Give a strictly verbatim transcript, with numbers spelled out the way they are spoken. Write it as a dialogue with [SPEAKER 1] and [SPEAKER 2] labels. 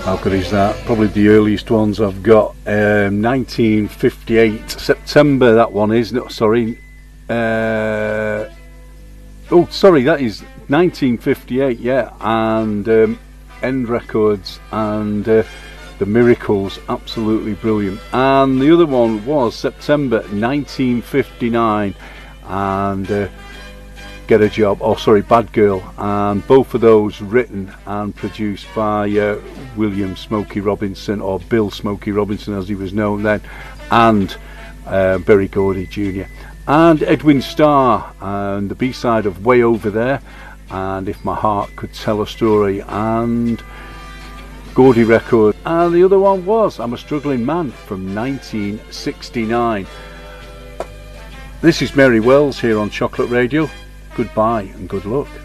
[SPEAKER 1] How good is that? Probably the earliest ones I've got. Um, nineteen fifty-eight, September that one is. No, sorry. Uh, oh, sorry, that is nineteen fifty-eight, yeah. And um, End Records and uh, The Miracles, absolutely brilliant. And the other one was September nineteen fifty-nine, and uh, Get a Job, oh sorry, Bad Girl, and both of those written and produced by uh, William Smokey Robinson, or Bill Smokey Robinson as he was known then, and uh, Berry Gordy Junior and Edwin Starr, and the B-side of Way Over There, and If My Heart Could Tell a Story, and Gordy Record, and the other one was I'm a Struggling Man from nineteen sixty-nine. This is Mary Wells here on Chocolate Radio. Goodbye and good luck.